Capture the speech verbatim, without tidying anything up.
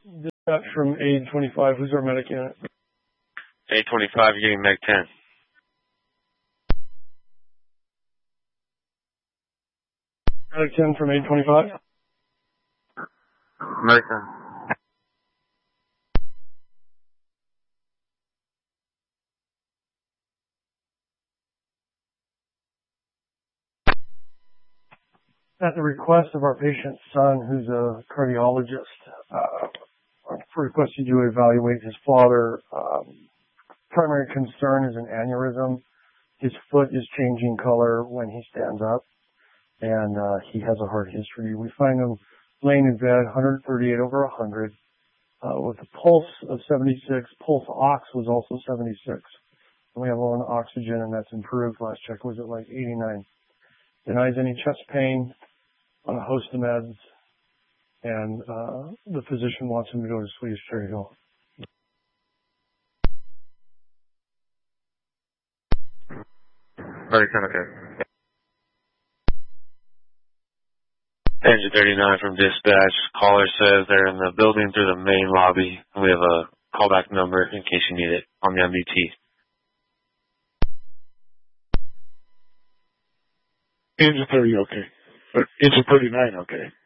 Dispatch from A twenty-five. Who's our medic unit? A twenty-five, you're getting Meg ten. Medic ten from A twenty-five? Meg ten. At the request of our patient's son, who's a cardiologist, uh, requested you evaluate his father. Um, primary concern is an aneurysm. His foot is changing color when he stands up, and uh, he has a heart history. We find him laying in bed, one thirty-eight over one hundred, uh, with a pulse of seventy-six. Pulse ox was also seventy-six. And we have low on oxygen, and that's improved. Last check was at like eighty-nine. Denies any chest pain, on a host of meds, and uh, the physician wants him to go to Swedish Cherry Hill. Very kind of good. Engine thirty-nine from dispatch. Caller says they're in the building through the main lobby. We have a callback number in case you need it on the M D T. Engine thirty, okay. Engine thirty-nine, okay.